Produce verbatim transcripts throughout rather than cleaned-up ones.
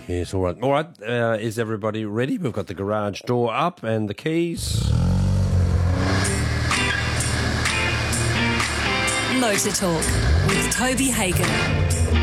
Yes, all right. All right, uh, is everybody ready? We've got the garage door up and the keys. Motor Talk with Toby Hagen.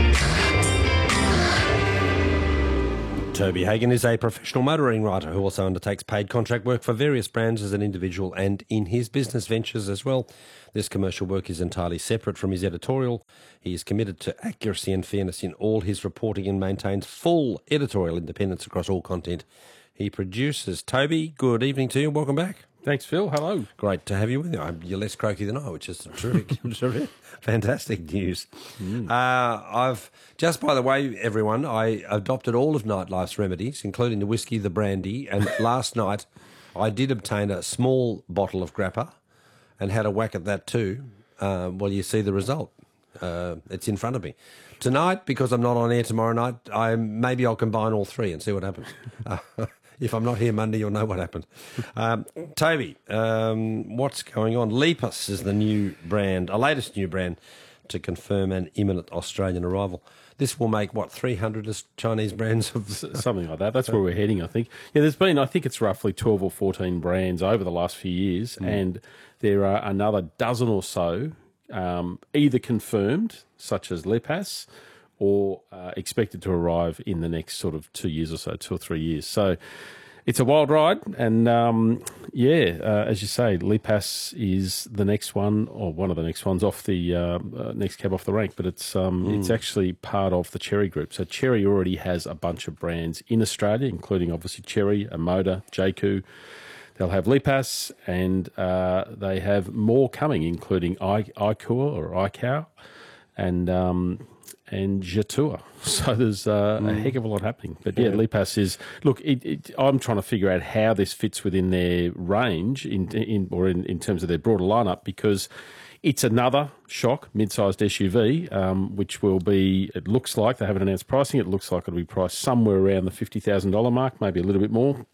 Toby Hagen is a professional motoring writer who also undertakes paid contract work for various brands as an individual and in his business ventures as well. This commercial work is entirely separate from his editorial. He is committed to accuracy and fairness in all his reporting and maintains full editorial independence across all content he produces. Toby, good evening to you. Welcome back. Thanks, Phil. Hello. Great to have you with you. You're less croaky than I, which is terrific, terrific, fantastic news. Mm. Uh, I've just, by the way, everyone, I adopted all of Nightlife's remedies, including the whiskey, the brandy, and last night I did obtain a small bottle of grappa and had a whack at that too. Uh, well, you see the result. Uh, it's in front of me. Tonight, because I'm not on air tomorrow night, I maybe I'll combine all three and see what happens. Uh, If I'm not here Monday, you'll know what happened. Um, Toby, um, what's going on? Lepus is the new brand, a latest new brand to confirm an imminent Australian arrival. This will make, what, three hundred Chinese brands? Of Something like that. That's where we're heading, I think. Yeah, there's been, I think it's roughly twelve or fourteen brands over the last few years, mm. and there are another dozen or so um, either confirmed, such as Lepus, or uh, expected to arrive in the next sort of two years or so, two or three years. So it's a wild ride. And, um, yeah, uh, as you say, Lepus is the next one, or one of the next ones off the uh, uh, next cab off the rank, but it's um, mm. it's actually part of the Cherry Group. So Cherry already has a bunch of brands in Australia, including obviously Cherry, Amoda, Jaku. They'll have Lepus, and uh, they have more coming, including I- iCour or iCow, and... Um, and Jatua. So there's uh, mm. a heck of a lot happening. But yeah, yeah. Lepus is, look, it, it, I'm trying to figure out how this fits within their range in, in or in, in terms of their broader lineup, because it's another shock, mid-sized S U V, um, which will be, it looks like, they haven't announced pricing, it looks like it'll be priced somewhere around the fifty thousand dollars mark, maybe a little bit more.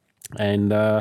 And uh,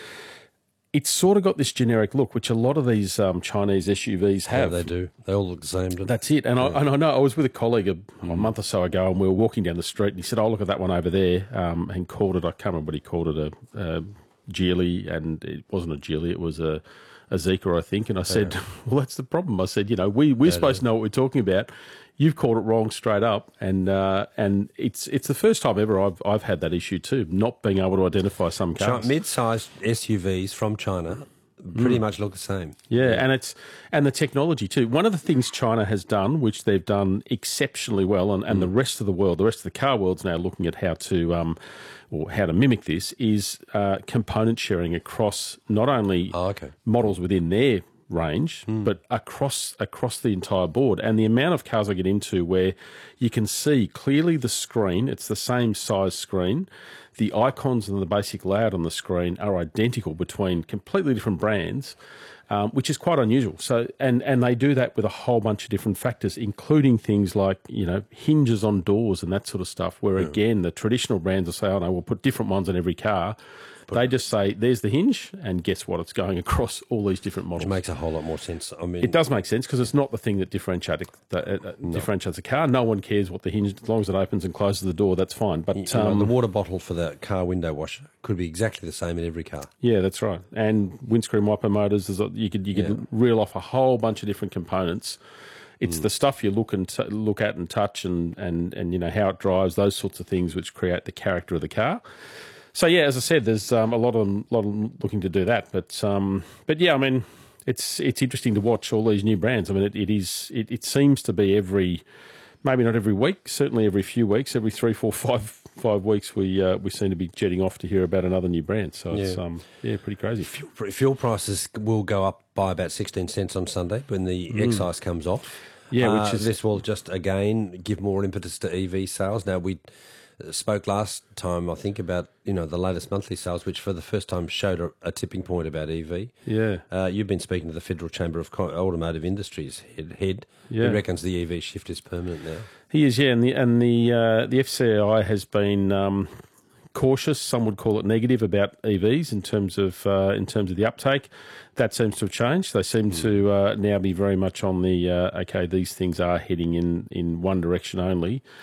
it's sort of got this generic look, which a lot of these um, Chinese S U Vs have. Yeah, they do. They all look the same, don't they? That's it. And, yeah. I, and I know I was with a colleague a, mm. a month or so ago, and we were walking down the street, and he said, oh, look at that one over there, um, and called it, I can't remember what he called it, a, a Geely, and it wasn't a Geely, it was a, a Zeekr, I think. And I said, yeah. well, that's the problem. I said, you know, we, we're yeah, supposed to know what we're talking about. You've called it wrong straight up, and uh, and it's it's the first time ever I've I've had that issue too, not being able to identify some cars. Mid-sized S U Vs from China pretty mm. much look the same. Yeah, yeah, and it's and the technology too. One of the things China has done, which they've done exceptionally well, and, and mm. the rest of the world, the rest of the car world's now looking at how to um, or how to mimic this, is uh, component sharing across not only oh, okay. models within their range, mm. but across across the entire board. And the amount of cars I get into where you can see clearly the screen, it's the same size screen, the icons and the basic layout on the screen are identical between completely different brands, um, which is quite unusual. So, and, and they do that with a whole bunch of different factors, including things like, you know, hinges on doors and that sort of stuff, where yeah. again, the traditional brands will say, oh no, we'll put different ones on every car. They just say, there's the hinge, and guess what? It's going across all these different models. Which makes a whole lot more sense. I mean, it does make sense, because it's not the thing that differentiates uh, no. differentiates a car. No one cares what the hinge, as long as it opens and closes the door, that's fine. But you know, um, the water bottle for the car window washer could be exactly the same in every car. Yeah, that's right. And windscreen wiper motors, there's a, you could you could yeah. reel off a whole bunch of different components. It's mm. the stuff you look and t- look at and touch, and, and and you know how it drives, those sorts of things, which create the character of the car. So yeah, as I said, there's um, a lot of them, lot of them looking to do that. But um, but yeah, I mean, it's it's interesting to watch all these new brands. I mean, it, it is it, it seems to be every, maybe not every week, certainly every few weeks, every three, four, five five weeks, we uh, we seem to be jetting off to hear about another new brand. So yeah. it's um yeah, pretty crazy. Fuel, fuel prices will go up by about sixteen cents on Sunday when the mm. excise comes off. Yeah, uh, which is this will just again give more impetus to E V sales. Now we spoke last time, I think, about you know the latest monthly sales, which for the first time showed a, a tipping point about E V. Yeah, uh, you've been speaking to the Federal Chamber of Automotive Industries head. head. Yeah. He reckons the E V shift is permanent now. He is, yeah, and the and the uh, the F C I has been um, cautious. Some would call it negative about E Vs in terms of uh, in terms of the uptake. That seems to have changed. They seem mm. to uh, now be very much on the uh, okay. These things are heading in in one direction only.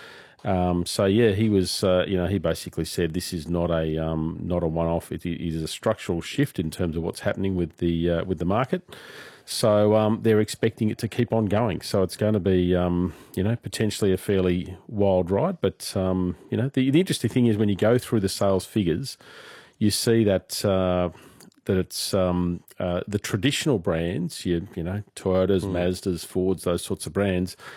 Um, so yeah, he was, uh, you know, he basically said this is not a um, not a one-off. It is a structural shift in terms of what's happening with the uh, with the market. So um, they're expecting it to keep on going. So it's going to be, um, you know, potentially a fairly wild ride. But um, you know, the, the interesting thing is when you go through the sales figures, you see that. Uh, that it's um, uh, the traditional brands, you, you know, Toyotas, mm. Mazdas, Fords, those sorts of brands,